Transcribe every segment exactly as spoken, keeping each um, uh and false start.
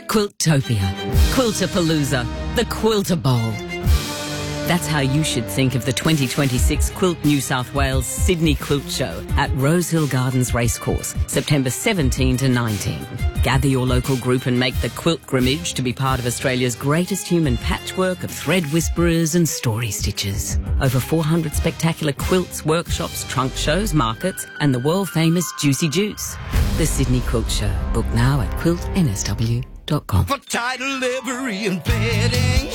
Quiltopia, Quiltapalooza, the Quilter Bowl. That's how you should think of the twenty twenty-six Quilt New South Wales Sydney Quilt Show at Rosehill Gardens Racecourse, September seventeenth to nineteenth. Gather your local group and make the quilt grimmage to be part of Australia's greatest human patchwork of thread whisperers and story stitchers. Over four hundred spectacular quilts, workshops, trunk shows, markets, and the world-famous Juicy Juice. The Sydney Quilt Show. Book now at quilt n s w dot com. For title livery and bedding.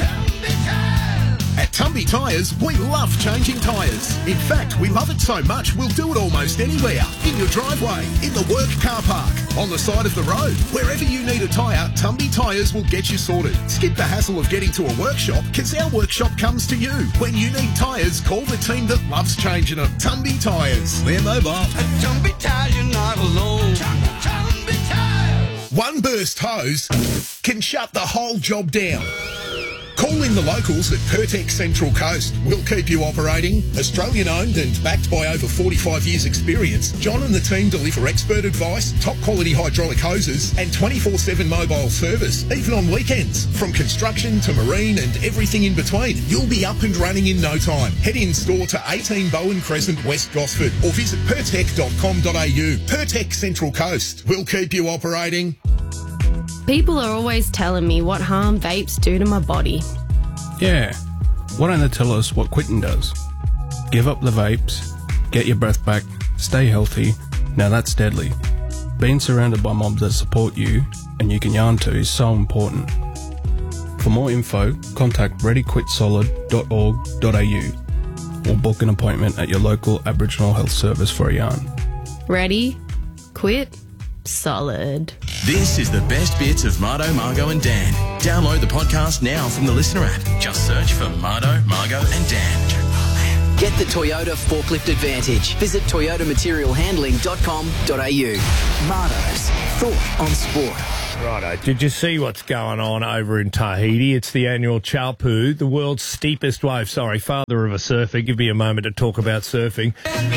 At Tumby Tyres, we love changing tyres. In fact, we love it so much, we'll do it almost anywhere. In your driveway, in the work car park, on the side of the road. Wherever you need a tyre, Tumby Tyres will get you sorted. Skip the hassle of getting to a workshop, because our workshop comes to you. When you need tyres, call the team that loves changing them. Tumby Tyres. They're mobile. At Tumby Tyres, you're not alone. Tumby Tyres. One burst hose can shut the whole job down. Call in the locals at Pertex Central Coast. We'll keep you operating. Australian owned and backed by over forty-five years experience, John and the team deliver expert advice, top quality hydraulic hoses and twenty-four seven mobile service, even on weekends. From construction to marine and everything in between, you'll be up and running in no time. Head in store to eighteen Bowen Crescent, West Gosford or visit pertec dot com dot a u. Pertex Central Coast. We'll keep you operating. People are always telling me what harm vapes do to my body. Yeah, why don't they tell us what quitting does? Give up the vapes, get your breath back, stay healthy. Now that's deadly. Being surrounded by mobs that support you and you can yarn to is so important. For more info, contact ready quit solid dot org dot a u or book an appointment at your local Aboriginal Health Service for a yarn. Ready? Quit? Solid. This is the best bits of Mardo, Margo and Dan. Download the podcast now from the Listener app. Just search for Mardo, Margo and Dan. Get the Toyota Forklift Advantage. Visit toyota material handling dot com dot a u. Mardo's Thought on Sport. Righto. Did you see what's going on over in Tahiti? It's the annual Chaupu, the world's steepest wave. Sorry, father of a surfer. Give me a moment to talk about surfing.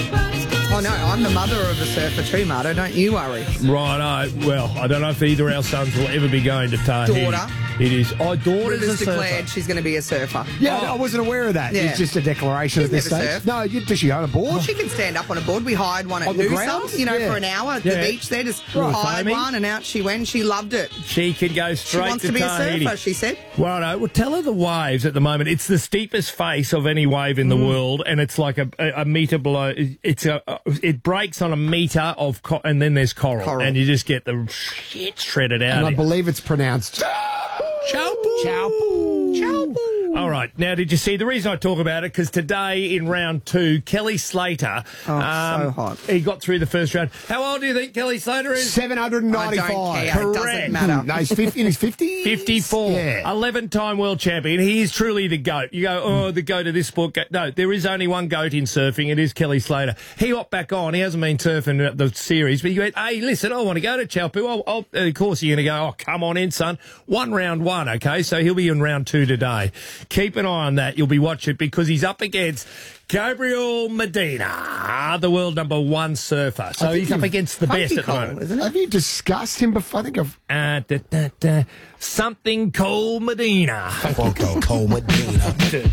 Oh, no, I'm the mother of a surfer too, Mardo. Don't you worry. Righto. Well, I don't know if either our sons will ever be going to Tahiti. Daughter. It is. Oh, daughter's Rivers a declared surfer. she's going to be a surfer. Yeah, Oh. I wasn't aware of that. Yeah. It's just a declaration She's at this never stage. surfed. No, you, does she own a board? Well, she can stand up on a board. We hired one at On the Noosa, grounds? you know, Yeah. for an hour at Yeah. the beach there. Just Right. hired Foamy. one, and out she went. She loved it. She can go She straight wants to to be Tahiti. a surfer, she said. Righto. Well, tell her the waves at the moment. It's the steepest face of any wave in the Mm. world, and it's like a, a, a metre below. It's a, it breaks on a metre of, co- and then there's coral, Coral. and you just get the shit shredded out. And I of it. believe it's pronounced Chaupu. Chaupu. Chaupu. All right. Now, did you see the reason I talk about it? Because today in round two, Kelly Slater. Oh, so hot. He got through the first round. How old do you think Kelly Slater is? seven hundred ninety-five. I don't care. It Correct. doesn't matter. No, he's fifty in his fifties? fifty-four. Yeah. eleven-time world champion. He is truly the GOAT. You go, oh, the GOAT of this sport. Go- No, there is only one GOAT in surfing. It is Kelly Slater. He hopped back on. He hasn't been surfing the series, but he went, hey, listen, I want to go to Chaupu. I'll, I'll, of course, you're going to go, oh, come on in, son. One round one, okay? So he'll be in round two today. Keep an eye on that. You'll be watching because he's up against Gabriel Medina, the world number one surfer. So he's up against the best Funky at the Cole, moment. isn't it? Have you discussed him before? I think I've... Uh, da, da, da. Something Cole Medina. Funky Cole Medina.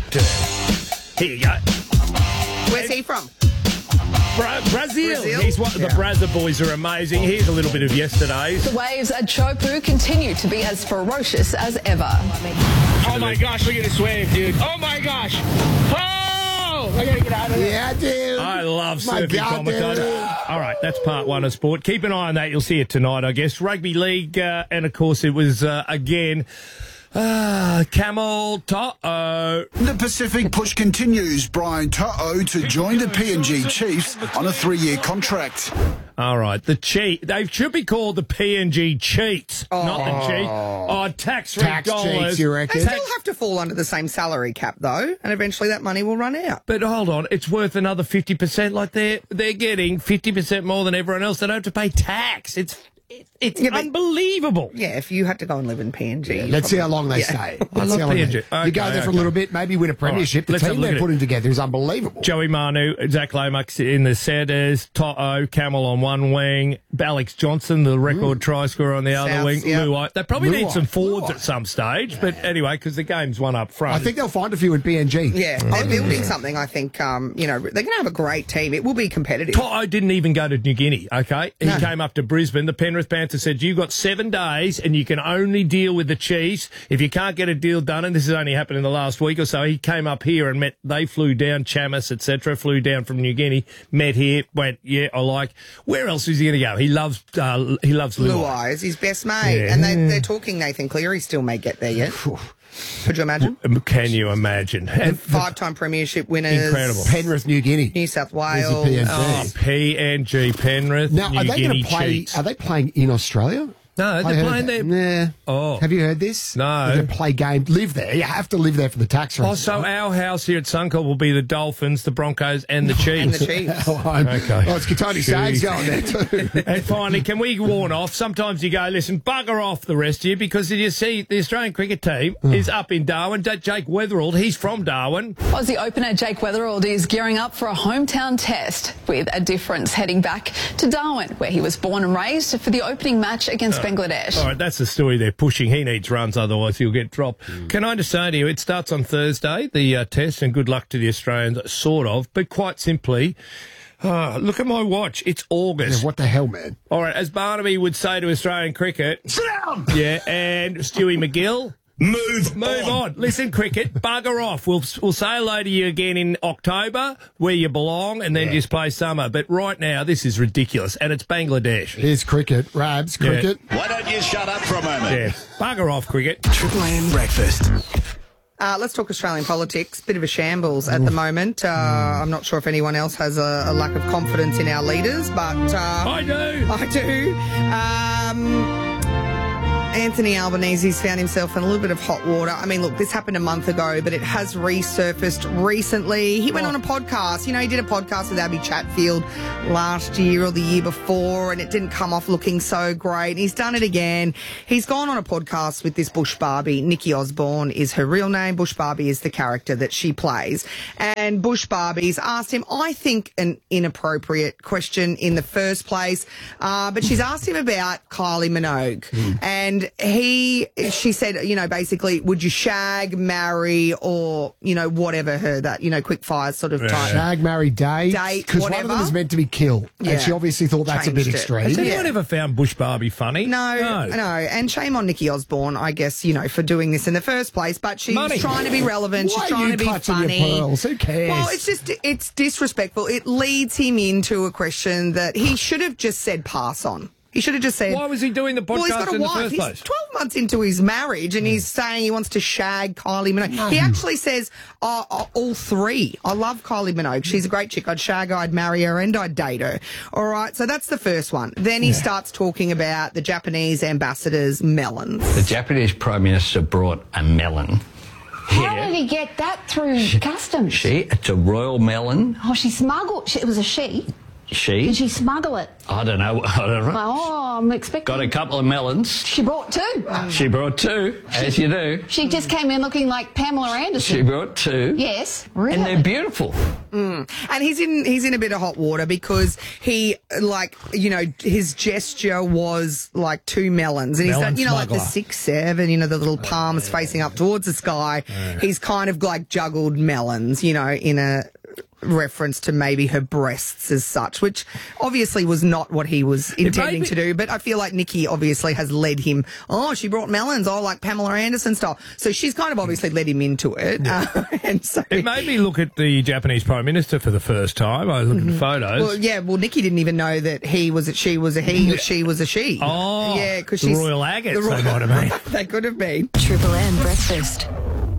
Here you go. Where's he from? Bra- Brazil. Brazil? He's one, The Brazza boys are amazing. Here's a little bit of yesterday's. The waves at Chaupu continue to be as ferocious as ever. Oh my gosh, look at this wave, dude. Oh my gosh. Oh! I gotta get out of there. Yeah, dude. I love My surfing God, commentator. dude. All right, that's part one of sport. Keep an eye on that. You'll see it tonight, I guess. Rugby league, uh, and of course it was, uh, again, Ah, Camel To'o. The Pacific push continues. Brian To'o to join the P N G Chiefs on a three-year contract. All right, the cheat. They should be called the P N G cheats, not the cheat. Oh, tax-free Tax dollars. cheats, you They reckon? still have to fall under the same salary cap, though, and eventually that money will run out. But hold on, it's worth another fifty percent. Like they're they're getting fifty percent more than everyone else. They don't have to pay tax. It's It's Yeah, but- unbelievable. Yeah, if you had to go and live in P N G. you'd Let's see probably- how long they Yeah. stay. I Let's love see how long P N G. they- you go Okay, there for a okay. little bit, maybe win a premiership. All right, let's the have a team look they're at putting together is unbelievable. Joey Manu, Zach Lomax in the centres, Toto, Camel on one wing, Alex Johnson, the record try scorer on the other Souths, wing, yeah. Luai. They probably need Luai, some forwards Luai. at some stage, but anyway, because the game's one up front. I think they'll find a few in P N G. Yeah, they're building something. I think um, you know they're going to have a great team. It will be competitive. Toto didn't even go to New Guinea, okay? He No. came up to Brisbane. The Penrith Panthers said, you've got seven days and you can only deal with the Chiefs. If you can't get a deal done, and this has only happened in the last week or so, he came up here and met, they flew down, Chamis, et cetera, flew down from New Guinea, met here, went, yeah, I like. Where else is he going to go? He loves, uh, he loves Luai. Luai is his best mate, Yeah. and they, they're talking Nathan Cleary still may get there yet. Could you imagine? Can you imagine? And Five-time premiership winners. Incredible. Penrith, New Guinea. New South There's Wales. your P N G. Oh, P N G Penrith. Now, New are they Guinea going to play? cheats. Are they playing in Australia? No, I they're heard playing that. there. Nah. Oh. Have you heard this? No. They play game, live there. You have to live there for the tax Oh, reasons. so our house here at Suncorp will be the Dolphins, the Broncos, and the And Chiefs. the Chiefs. Oh, I'm- Okay. oh, it's Katoni Sags Jeez. going there too. And finally, can we warn off? Sometimes you go, listen, bugger off the rest of you, because you see the Australian cricket team is up in Darwin. D- Jake Weatherald, he's from Darwin. Aussie opener Jake Weatherald is gearing up for a hometown test with a difference, heading back to Darwin, where he was born and raised, for the opening match against Bangladesh. All right, that's the story they're pushing. He needs runs, otherwise he'll get dropped. Can I just say to you, it starts on Thursday, the uh, test, and good luck to the Australians, sort of, but quite simply, uh, look at my watch. It's August. Yeah, what the hell, man? All right, as Barnaby would say to Australian cricket. Sit down! Yeah, and Stewie McGill. Move, Move on. Listen, cricket, bugger off. We'll we'll say hello to you again in October, where you belong, and then Yeah. just play summer. But right now, this is ridiculous, and it's Bangladesh. Here's cricket. Rabs, Yeah. cricket. Why don't you shut up for a moment? Yeah, bugger off, cricket. Triple M breakfast. Uh, let's talk Australian politics. Bit of a shambles at the moment. Uh, I'm not sure if anyone else has a, a lack of confidence in our leaders, but uh, I do. I do. Um, Anthony Albanese's found himself in a little bit of hot water. I mean, look, this happened a month ago, but it has resurfaced recently. He went on a podcast. You know, he did a podcast with Abby Chatfield last year or the year before, and it didn't come off looking so great. He's done it again. He's gone on a podcast with this Bush Barbie. Nikki Osborne is her real name. Bush Barbie is the character that she plays. And Bush Barbie's asked him, I think, an inappropriate question in the first place, uh, but she's asked him about Kylie Minogue. Mm. And he, she said, you know, basically, would you shag, marry, or, you know, whatever her, that, you know, quick fire sort of type. Shag, marry, date. Date, Because one of whatever. them is meant to be kill. Yeah. And she obviously thought that's a bit Changed it. extreme. Has Yeah. anyone ever found Bush Barbie funny? No, no, And shame on Nikki Osborne, I guess, you know, for doing this in the first place. But she's Money. trying to be relevant. Why she's are trying you to be clutching your funny. pearls? Who cares? Well, it's just, it's disrespectful. It leads him into a question that he should have just said pass on. He should have just said. Why was he doing the podcast well, he's got a in the wife. first He's place? twelve months into his marriage, and he's saying he wants to shag Kylie Minogue. He actually says, oh, oh, all three. I love Kylie Minogue. She's a great chick. I'd shag her, I'd marry her, and I'd date her. All right, so that's the first one. Then he starts talking about the Japanese ambassador's melons. The Japanese Prime Minister brought a melon. How did he get that through customs? She, it's a royal melon. Oh, she smuggled. She, it was a she. She? Did she smuggle it? I don't know. I don't know. Oh, I'm expecting. Got a couple of melons. She brought two. She brought two, as you do. She just came in looking like Pamela Anderson. She brought two. Yes, really. And they're beautiful. Mm. And he's in he's in a bit of hot water because he, like, you know, his gesture was like two melons. And he's Melon done, you know, like the smuggler. six, seven, you know, the little palms facing up towards the sky. He's kind of like juggled melons, you know, in a reference to maybe her breasts as such, which obviously was not what he was intending be- to do. But I feel like Nikki obviously has led him, oh, she brought melons, oh, like Pamela Anderson style. So she's kind of obviously led him into it. Uh, and so It made me look at the Japanese Prime Minister for the first time. I was looking at photos. Well, yeah, well, Nikki didn't even know that he was a she was a he or she was a she. Oh, yeah, because the she's Royal Agates, the they might have been. they could have been. Triple M breakfast.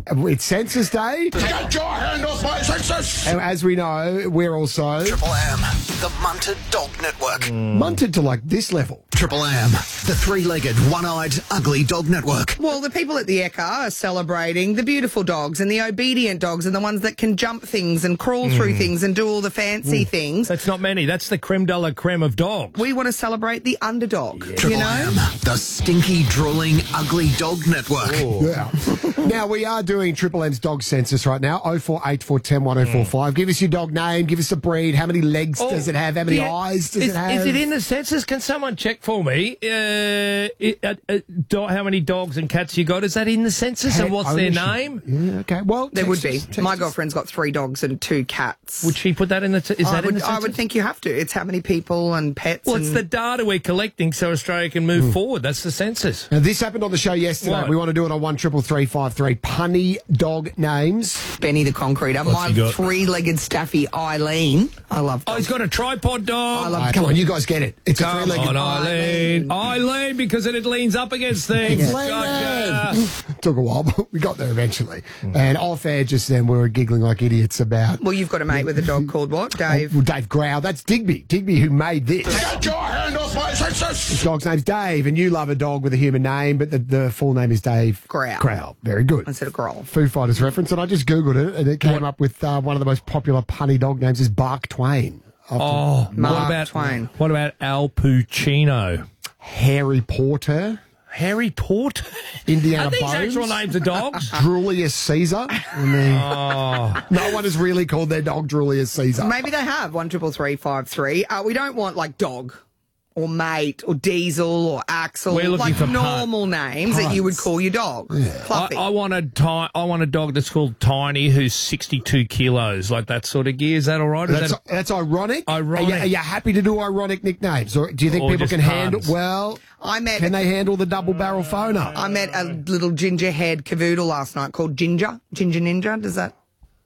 It's Census Day. Get your hand off my census! And as we know, we're also Triple M, the Munted Dog Network. munted to like this level. Triple M, the three-legged, one-eyed, ugly dog network. Well, the people at the E C A are celebrating the beautiful dogs and the obedient dogs and the ones that can jump things and crawl through things and do all the fancy things. That's not many. That's the creme de la creme of dogs. We want to celebrate the underdog, Triple you know? M, the stinky, drooling, ugly dog network. Yeah. Now, we are doing Triple M's dog census right now. oh four eight four one oh one oh four five. Give us your dog name. Give us a breed. How many legs Oh, does it have? How many yeah. eyes does is, it have? Is it in the census? Can someone check for me? Uh, it, uh, uh, do, how many dogs and cats you got? Is that in the census? And what's their name? Yeah, okay. Well, There would be. text us, My text us. girlfriend's got three dogs and two cats. Would she put that in the? T- is I that would, in the I census? would think you have to. It's how many people and pets. Well, and it's the data we're collecting so Australia can move forward. That's the census. Now, this happened on the show yesterday. What? We want to do it on one triple three five three. Punny dog names. Benny the Concreter. What's My he got? three-legged staffy Eileen. I love Oh, dogs. he's got a tripod dog. I love Come on, you guys get it. It's a Come three-legged on, Eileen. Eileen, because it leans up against things. Gotcha. Took a while, but we got there eventually. And off air just then, we were giggling like idiots about Well, you've got a mate with a dog called what, Dave? Well, Dave Growl. That's Digby. Digby who made this. Get your hand off my census! His dog's name's Dave, and you love a dog with a human name, but the, the full name is Dave Growl. Growl. Very good. Instead of Growl. Foo Fighters reference, and I just Googled it, and it came up with uh, one of the most popular punny dog names is Bark Twain. After Oh, what Mark about Twain. What about Al Pacino? Harry Potter, Harry Potter? Indiana Are these Bones, actual names of dogs? Julius Caesar. I mean, Oh, no one has really called their dog Julius Caesar. Maybe they have. One triple three five three. Uh, we don't want like dog or mate or diesel or axle. We're looking like for normal names that you would call your dog. I, Fluffy. I want a ti- I want a dog that's called Tiny, who's sixty-two kilos, like that sort of gear. Is that all right? Is That's, that that's ironic. Ironic. Are you, are you happy to do ironic nicknames, or do you think Or people just can handle? puns? Well, I met can they handle the double barrel phoner? I met a little ginger haired cavoodle last night called Ginger. Ginger Ninja. Does that?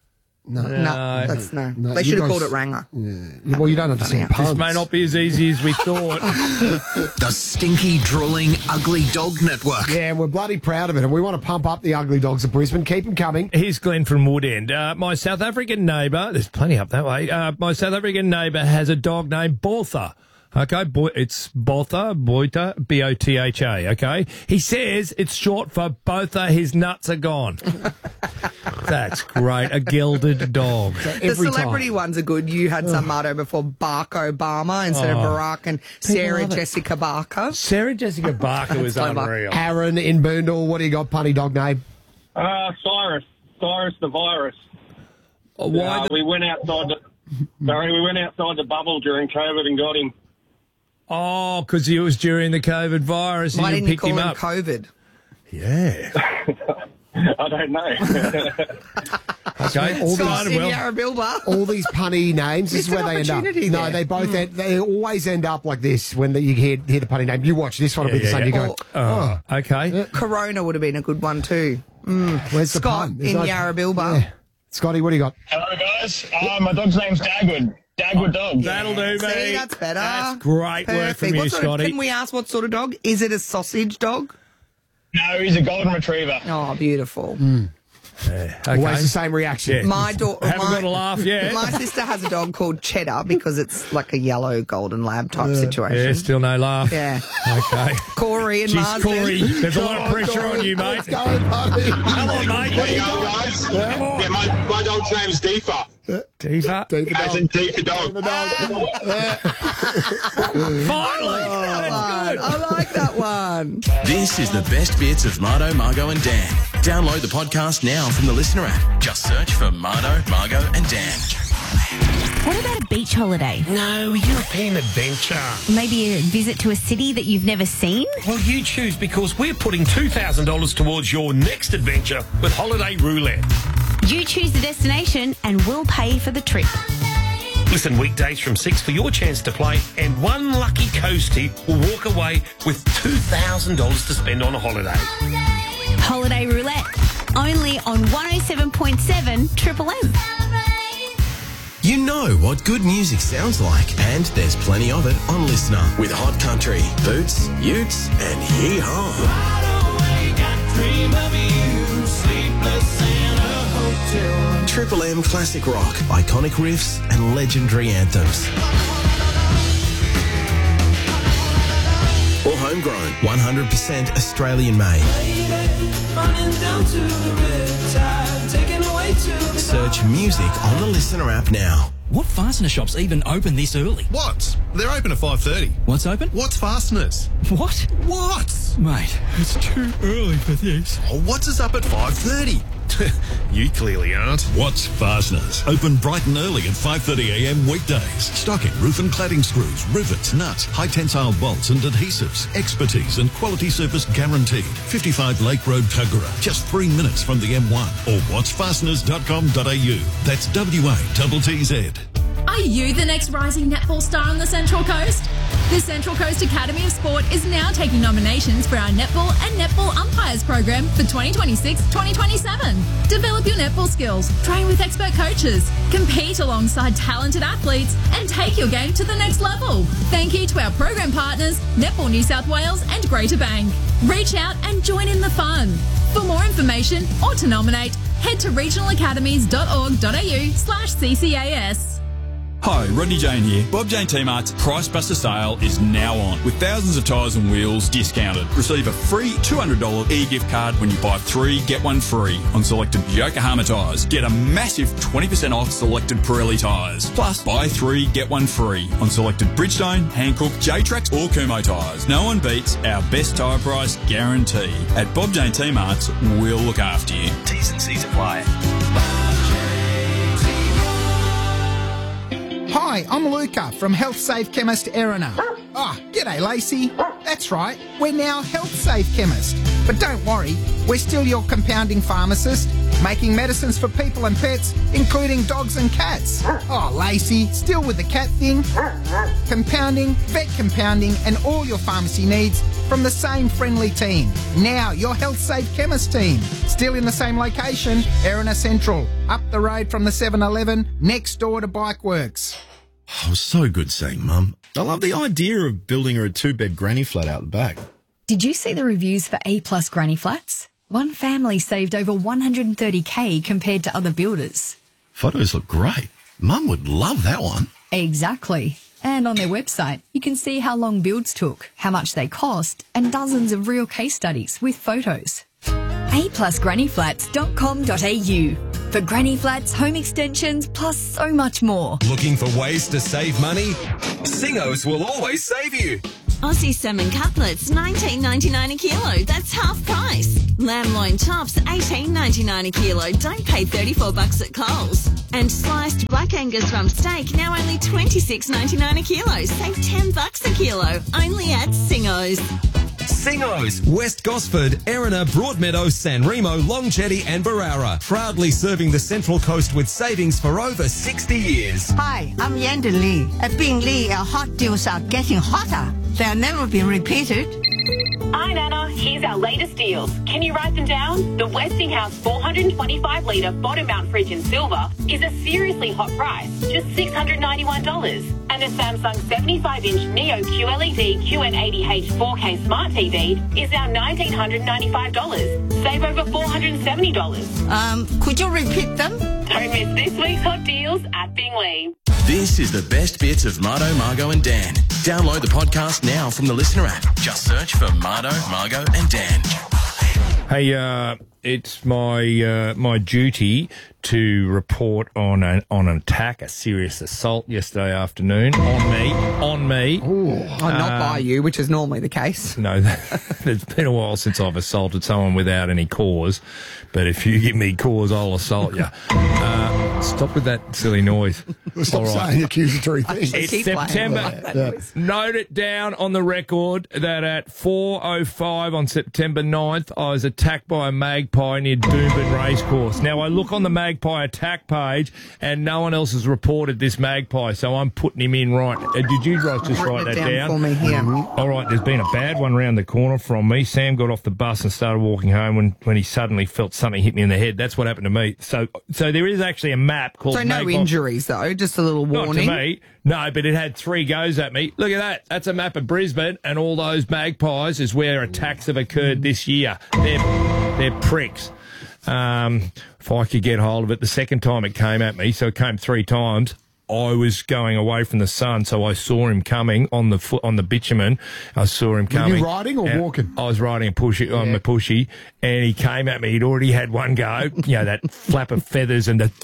No, No, that's no. No, they you should have guys- called it Ranger. Yeah. Well, you don't understand this puns. may not be as easy as we thought. The stinky, drooling, ugly dog network. Yeah, and we're bloody proud of it, and we want to pump up the ugly dogs of Brisbane. Keep them coming. Here's Glenn from Woodend. Uh, my South African neighbour, there's plenty up that way. Uh, my South African neighbour has a dog named Botha. Okay, Bo- it's Botha, Boita, B O T H A, okay? He says it's short for both of his nuts are gone. That's great. A gilded dog. The Every celebrity time. ones are good. You had some Marto before Barack Obama instead Oh. of Barack and Sarah love it. Jessica Barker. Sarah Jessica Barker was That's clever. unreal. Aaron in Boondall, what do you got, punny dog name? Uh, Cyrus. Cyrus the virus. Oh, why Uh, the- we went outside the... Sorry, we went outside the bubble during COVID and got him. Oh, because it was during the COVID virus and Why you didn't you picked call him him up. COVID? Yeah. I don't know. Okay. All Scott these, in well. Yarrabilba. all these punny names, this is Missed where an they end up. opportunity No, there. they both end, they always end up like this when the, you hear, hear the punny name. You watch this one will be the Yeah, same. You yeah. go, Oh, okay. Corona would have been a good one too. where's the Scott pun? There's in no- Yarrabilba. Yeah. Scotty, what do you got? Hello, guys. Uh, my dog's name's Dagwood. Dagwood dog. That'll do, mate. See, that's better. That's great work from you, What sort of- Scotty. Can we ask what sort of dog? Is it a sausage dog? No, he's a golden retriever. Oh, beautiful. Okay. Always the same reaction. Yeah. My daughter. Haven't my, got a laugh yet. My sister has a dog called Cheddar because it's like a yellow golden lab type situation. Yeah, still no laugh. Yeah. Okay. Corey and Jeez, Marsden. Corey, there's a lot of pressure on you, mate. Let's go, buddy. Come on, mate. There you go, guys. Yeah, my, my dog's name's Deefa. Diva. Deeper As dog. in Deefa dog. Finally. One. I like that one. This is the best bits of Mardo, Margo and Dan. Download the podcast now from the Listener app. Just search for Mardo, Margo and Dan. What about a beach holiday? No, European adventure. Maybe a visit to a city that you've never seen? Well, you choose because we're putting two thousand dollars towards your next adventure with Holiday Roulette. You choose the destination and we'll pay for the trip. Listen weekdays from six for your chance to play, and one lucky coastie will walk away with two thousand dollars to spend on a holiday. Holiday Roulette. Only on one oh seven point seven Triple M. You know what good music sounds like, and there's plenty of it on Listener with Hot Country, Boots, Utes, and Yee-Haw. Dream of you, sleepless Triple M Classic Rock, iconic riffs and legendary anthems. Or homegrown, one hundred percent Australian made. Search music on the Listener app now. What fastener shops even open this early? What? They're open at five thirty. What's open? What's Fasteners? What? What? Mate, it's too early for this. Oh, what's us up at five thirty? You clearly aren't. What's Fasteners? Open bright and early at five thirty a m weekdays. Stocking roof and cladding screws, rivets, nuts, high tensile bolts and adhesives. Expertise and quality service guaranteed. fifty-five Lake Road, Tuggerah. Just three minutes from the M one. Or whats fasteners dot com dot a u. That's W A T T Z. Are you the next rising netball star on the Central Coast? The Central Coast Academy of Sport is now taking nominations for our netball and netball umpires program for twenty twenty-six twenty twenty-seven. Develop your netball skills, train with expert coaches, compete alongside talented athletes, and take your game to the next level. Thank you to our program partners, Netball New South Wales and Greater Bank. Reach out and join in the fun. For more information or to nominate, head to regional academies dot org dot a u slash C C A S. Hi, Rodney Jane here. Bob Jane T-Mart's Price Buster sale is now on, with thousands of tyres and wheels discounted. Receive a free two hundred dollars e-gift card when you buy three, get one free on selected Yokohama tyres. Get a massive twenty percent off selected Pirelli tyres. Plus, buy three, get one free on selected Bridgestone, Hankook, J-Trax or Kumo tyres. No one beats our best tyre price guarantee. At Bob Jane T-Mart's, we'll look after you. T's and C's apply. Hi, I'm Luca from Health Safe Chemist Erina. Ah, oh, g'day Lacey. That's right, we're now Health Safe Chemist. But don't worry, we're still your compounding pharmacist, making medicines for people and pets, including dogs and cats. Oh, Lacey, still with the cat thing? Compounding, vet compounding, and all your pharmacy needs from the same friendly team. Now, your Health Safe Chemist team. Still in the same location, Erina Central, up the road from the seven eleven, next door to Bikeworks. Oh, so good seeing Mum. I love the idea of building her a two-bed granny flat out the back. Did you see the reviews for A-plus granny flats? One family saved over one hundred thirty thousand compared to other builders. Photos look great. Mum would love that one. Exactly. And on their website, you can see how long builds took, how much they cost, and dozens of real case studies with photos. a plus granny flats dot com dot a u for granny flats, home extensions, plus so much more. Looking for ways to save money? Singos will always save you. Aussie salmon cutlets, nineteen ninety-nine a kilo. That's half price. Lamb loin chops, eighteen ninety-nine a kilo. Don't pay thirty-four bucks at Coles. And sliced black Angus rump steak, now only twenty-six ninety-nine a kilo. Save ten bucks a kilo. Only at Singos. Singos, West Gosford, Erina, Broadmeadow, San Remo, Longchetty and Barara. Proudly serving the Central Coast with savings for over sixty years. Hi, I'm Yanda Lee. At Bing Lee, our hot deals are getting hotter. They'll never be repeated. Hi, Nana. Here's our latest deals. Can you write them down? The Westinghouse four hundred twenty-five litre bottom mount fridge in silver is a seriously hot price, just six hundred ninety-one dollars. And the Samsung seventy-five inch Neo Q L E D Q N eighty H four K Smart T V is now one thousand nine hundred ninety-five dollars. Save over four hundred seventy dollars. Um, could you repeat them? Don't miss this week's hot deals at Bingley. This is the best bits of Mardo, Margo and Dan. Download the podcast now from the Listener app. Just search for Mardo, Margo and Dan. Hey, uh, it's my uh, my duty to report on an on an attack, a serious assault yesterday afternoon on me, on me. Ooh, oh, not Um, by you, which is normally the case. No, it's been a while since I've assaulted someone without any cause. But if you give me cause, I'll assault you. Uh, stop with that silly noise. Stop All right. saying accusatory things. It's September. Yeah. Note it down on the record that at four oh five on September ninth, I was attacked by a magpie near Doomben Racecourse. Now, I look on the magpie attack page and no one else has reported this magpie, so I'm putting him in right. Uh, did you guys just write that down down? for me here. All right, there's been a bad one round the corner from me. Sam got off the bus and started walking home when, when he suddenly felt something hit me in the head. That's what happened to me. So so there is actually a map called So no Magpie- injuries, though, just a little warning. Not to me. No, but it had three goes at me. Look at that. That's a map of Brisbane, and all those magpies is where attacks have occurred this year. They're, they're pricks. Um, if I could get hold of it. The second time it came at me, so it came three times. I was going away from the sun, so I saw him coming on the foot on the bitumen. I saw him coming. Were you riding or and walking? I was riding a pushy on Yeah. the pushy, and he came at me. He'd already had one go, you know, that flap of feathers and the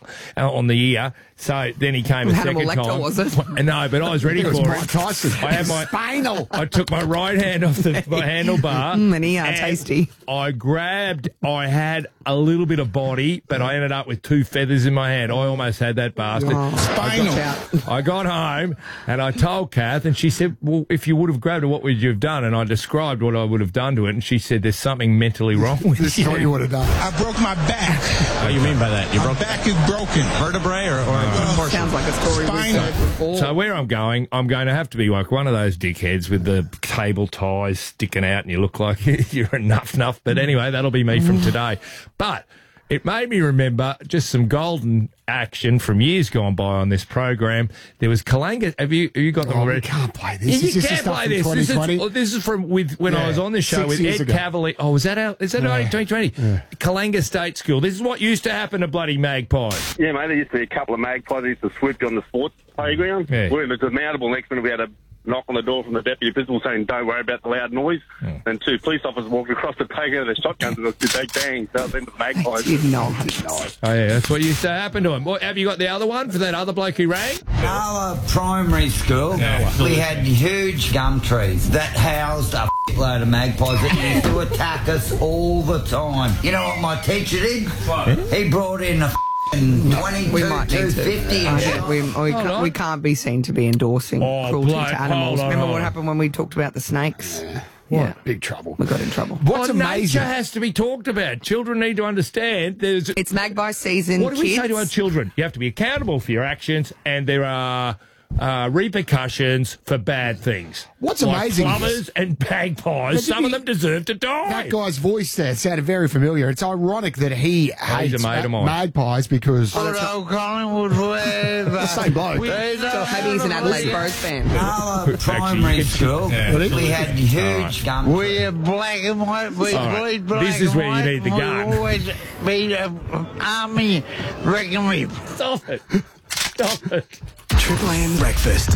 on the ear. So then he came a Hannibal second Lecter, time. was it? No, but I was ready It was for Mike it. Tyson. I had my Spinal. I took my right hand off the my handlebar. Mm, and he are tasty. I grabbed. I had a little bit of body, but I ended up with two feathers in my hand. I almost had that bastard. Oh, Spinal. I got, I got home and I told Kath, and she said, "Well, if you would have grabbed it, what would you have done?" And I described what I would have done to it, and she said, "There's something mentally wrong with This is you." what you would have done. I broke my back. What do you mean by that? You My broke back is broken. vertebrae or, or a portion? Sounds like a story we've Spinal. heard before. So where I'm going, I'm going to have to be like one of those dickheads with the cable ties sticking out and you look like you're a nuff nuff. But anyway, that'll be me from today. But it made me remember just some golden action from years gone by on this program. There was Kalanga. Have you have you got them Oh, already? we can't play this. Yeah, Is you this the can't stuff play from this. This twenty twenty? is, this is from with when Yeah, I was on this show six with years Ed ago. Cavalier. Oh, was that out? Is that Yeah. only twenty twenty? Yeah. Kalanga State School. This is what used to happen to bloody Magpies. Yeah, mate, there used to be a couple of magpies that used to swoop on the sports playground. Yeah. Well, it was a mountable. Next minute we had a knock on the door from the deputy principal saying, "Don't worry about the loud noise." Mm. And two police officers walked across the playground with their shotguns and it was big bang. So then the magpies. Did not. Oh yeah, that's what used to happen to him. What, have you got the other one for that other bloke who rang? Our primary school, we had huge gum trees that housed a load of magpies that used to attack us all the time. You know what my teacher did? He brought in a twenty-two, We might need two to. fifty I and think shit. we, we, can't, we can't be seen to be endorsing Oh, cruelty bloke, to animals. hold on, Remember hold what on. happened when we talked about the snakes? What? Big trouble. We got in trouble. What's Oh, amazing? nature has to be talked about. Children need to understand. There's It's magpie season, what do we kids. say to our children? You have to be accountable for your actions, and there are uh, repercussions for bad things. What's like amazing is- Plumbers and magpies. But Some did of them deserve to die. That guy's voice there sounded very familiar. It's ironic that he Oh, he's hates a mate of mine. magpies because Hello, Collingwood, wherever. the same bloke. So maybe he's an Adelaide Bros fan. Our primary school, Yeah. we had huge gum trees. We're black and white. We All right. bleed black This is and where you white. need the We gun. always be an army wrecking me. Stop it. Stop it. Triple M Breakfast.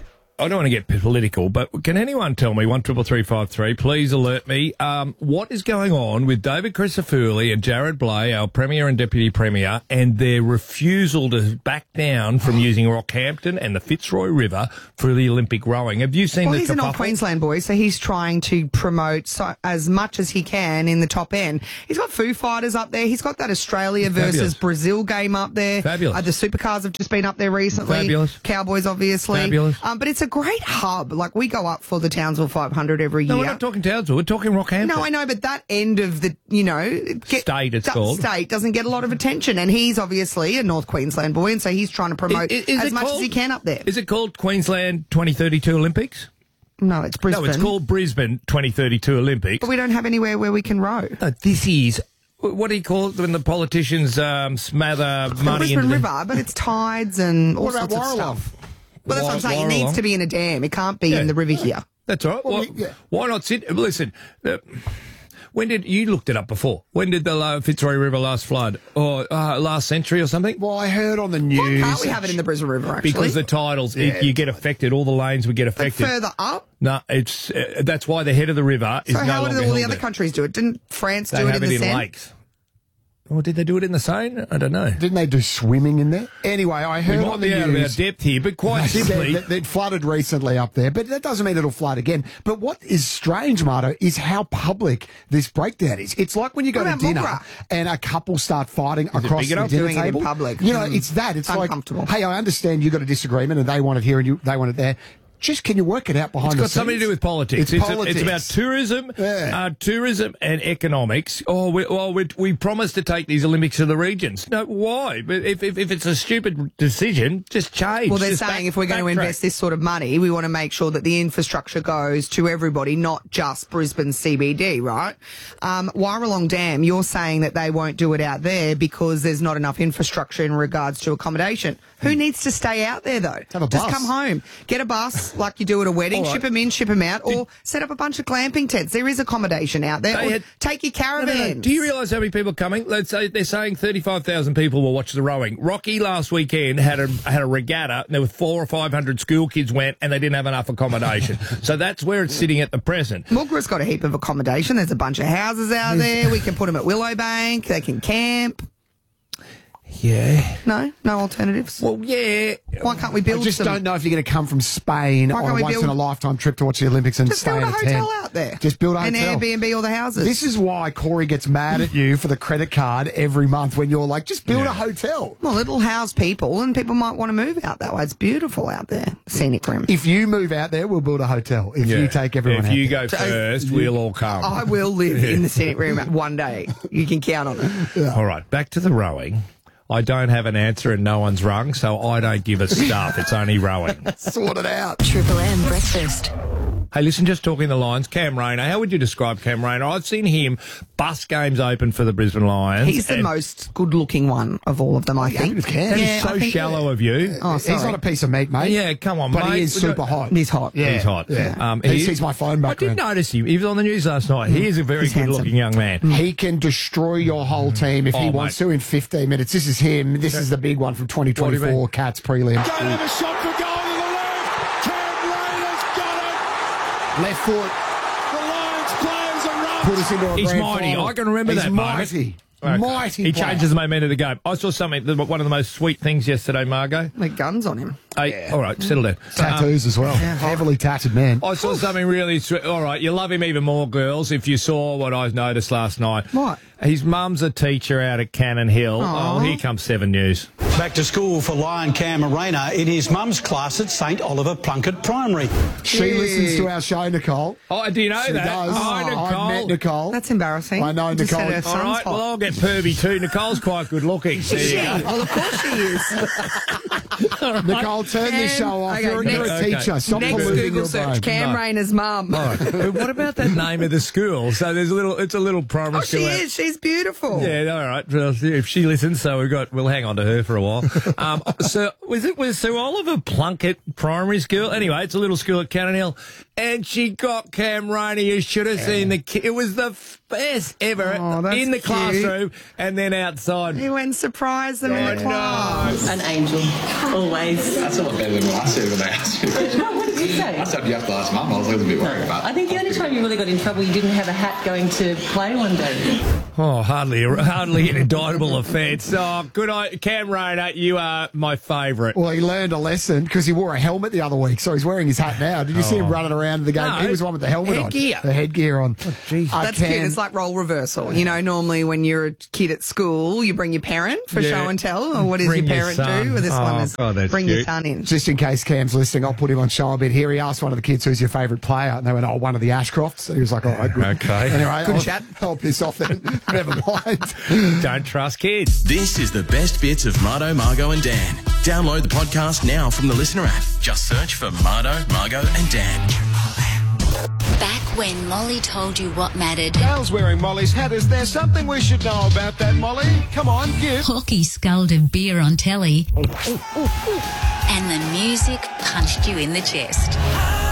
I don't want to get political, but can anyone tell me, one triple three five three, please alert me, um, what is going on with David Crisafulli and Jared Blay, our Premier and Deputy Premier, and their refusal to back down from using Rockhampton and the Fitzroy River for the Olympic rowing? Have you seen Well, the he's an old kerfuffle? Queensland boy, so he's trying to promote so, as much as he can in the top end. He's got Foo Fighters up there. He's got that Australia versus Fabulous. Brazil game up there. Fabulous. Uh, the supercars have just been up there recently. Fabulous. Cowboys, obviously. Fabulous. Um, but it's a great hub. Like, we go up for the Townsville five hundred every No, year. we're not talking Townsville. We're talking Rockhampton. No, I know, but that end of the, you know, get, State, it's that called. State doesn't get a lot of attention, and he's obviously a North Queensland boy, and so he's trying to promote Is- is as it much as called- he can up there. Is it called Queensland twenty thirty-two Olympics? No, it's Brisbane. No, it's called Brisbane twenty thirty-two Olympics. But we don't have anywhere where we can row. No, this is, what do you call it when the politicians um, smother The money Brisbane into the... River, but it's tides and all What about sorts of Warralong? stuff. Well, that's what I'm saying. It Warralong. needs to be in a dam. It can't be Yeah. in the river here. That's all right. Well, Well, we- yeah. Why not sit? Listen, uh, when did you looked it up before? When did the uh, Fitzroy River last flood? Or uh, last century or something? Well, I heard on the Why news. can't we have it in the Brisbane River, actually? Because the tidals, it- Yeah. you get affected. All the lanes would get But affected. further up? No, it's uh, that's why the head of the river is So no how longer did all the held other there. countries do it? Didn't France They do it have in it the in Seine? lakes. Or did they do it in the Seine? I don't know. Didn't they do swimming in there? Anyway, I We heard might on the be out of our news. depth here, but quite They said simply, that it flooded recently up there, but that doesn't mean it'll flood again. But what is strange, Marto, is how public this breakdown is. It's like when you go What to about dinner Mogra? and a couple start fighting it across big the enough? dinner Doing it in table. public. You know, Mm. it's that. It's like, Uncomfortable. hey, I understand you got a disagreement and they want it here and you they want it there. Just can you work it out behind it's the got something to scenes? do with politics. It's, It's, a- politics. it's about tourism, Yeah. uh, tourism and economics. Oh, we, well, we, we promised to take these Olympics to the regions. No, why? But if, if, if it's a stupid decision, just change. Well, they're Just saying back- if we're going to backtrack. invest this sort of money, we want to make sure that the infrastructure goes to everybody, not just Brisbane C B D, right? Um, Warralong Dam, you're saying that they won't do it out there because there's not enough infrastructure in regards to accommodation. Who needs to stay out there, though? Have a Just bus. come home. Get a bus. house like you do at a wedding. All right. Ship them in, ship them out, or set up a bunch of glamping tents. There is accommodation out there. They Or had- take your No, caravan. no, no. Do you realise how many people are coming? Let's say they're saying thirty-five thousand people will watch the rowing. Rocky last weekend had a had a regatta. And there were four or five hundred school kids went, and they didn't have enough accommodation. So that's where it's sitting at the present. Mulgra's got a heap of accommodation. There's a bunch of houses out there. We can put them at Willowbank. They can camp. Yeah. No? No alternatives? Well, yeah. Why can't we build I just some? don't know if you're going to come from Spain Why on can't a we once build- in a lifetime trip to watch the Olympics and Just stay build in a a hotel tent. out there. Just build a And hotel. Airbnb all the houses. This is why Corey gets mad at you for the credit card every month when you're like, just build Yeah. a hotel. Well, it'll house people, and people might want to move out that way. It's beautiful out there. Scenic rim. If you move out there, we'll build a hotel. If you take everyone If out you there. go first, we'll all come. I will live in the scenic room one day. You can count on it. All right, back to the rowing. I don't have an answer and no one's rung, so I don't give a stuff. It's only rowing. Sort it out. Triple M breakfast. Hey, listen, just talking the Lions, Cam Rayner. How would you describe Cam Rayner? I've seen him bust games open for the Brisbane Lions. He's the and most good-looking one of all of them, I think. That is Yeah, so I think- shallow of you. Oh, He's sorry. not a piece of meat, mate. Yeah, come on, But mate. he is We super don't- hot. He's hot. Yeah. He's hot. Yeah. Um, he he- sees my phone I did background. notice him. He was on the news last night. He is a very He's good-looking young man. He can destroy your whole team if Oh, he wants mate. to in fifteen minutes. This is him. This is the big one from twenty twenty-four Cats prelim. Don't have a shot for goal to the left. Cam Rayner's got Left foot. it. The Lions players are running. Put us into a He's grand mighty. final. I can remember He's that moment. mighty. Okay. Mighty. He player. changes the momentum of the game. I saw something, that- one of the most sweet things yesterday, Margot. The guns on him. Hey, all right, settle down. Tattoos as well. Heavily tatted man. I saw something really sweet. All right, you love him even more, girls, if you saw what I noticed last night. What? His mum's a teacher out at Cannon Hill. Aw. Oh, here comes Seven News. Back to school for Lion Cam Rayner in his mum's class at St Oliver Plunkett Primary. She Yeah. listens to our show, Nicole. Oh, do you know She that? does. Oh, Nicole. I've met Nicole. That's embarrassing. I know, Just Nicole. said her All son's right, hot. well, I'll get pervy too. Nicole's quite good looking. There Is she? you go. Well, of course she is. Nicole, turn this Cam- show off. okay, you're, you're a next- teacher. Stop Next polluting Google your search, brain. Cam No. Rayner's mum. All right. But what about that name of the school? So there's a little, it's a little primary Oh, she school. out- is. She's beautiful. Yeah, all right. Well, if she listens, so we've got, we'll hang on to her for a while. Um, so was it was Sir Oliver Plunkett Primary School? Anyway, it's a little school at Cannon Hill, and she got Cam Rayner. You should have seen the kid. It was the best ever Oh, that's in the cute. classroom and then outside. He went and surprised them in I the know. class. An angel, always. That's a lot better than what I said when they asked me. What did you say? I said you have to ask Mum. I was a little bit worried about I think the only time you really got in trouble, you didn't have a hat going to play one day. Oh, hardly, hardly an indictable offence. Oh, good eye, Cam Rayner. You are my favourite. Well, he learned a lesson because he wore a helmet the other week, so he's wearing his hat now. Did you see him running around the game? No. He was the one with the helmet Headgear. on. The headgear on. Jeez. I That's can- cute. It's like role reversal. You know, normally when you're a kid at school, you bring your parent for Yeah. show and tell. Or what does Bring your your parent son. do? Well, this Oh, one is God, that's bring your cute. son in. Just in case Cam's listening, I'll put him on show a bit here. He asked one of the kids, who's your favourite player? And they went, oh, one of the Ashcrofts. And he was like, all right, good. Okay. Anyway, Good I'll, chat. I'll piss off then. Never mind. Don't trust kids. This is the best bits of Mardo, Margo and Dan. Download the podcast now from the Listener app. Just search for Mardo, Margo and Dan. Back when Molly told you what mattered. Gail's wearing Molly's hat. Is there something we should know about that, Molly? Come on, give. Hawkey sculled a beer on telly. And the music punched you in the chest.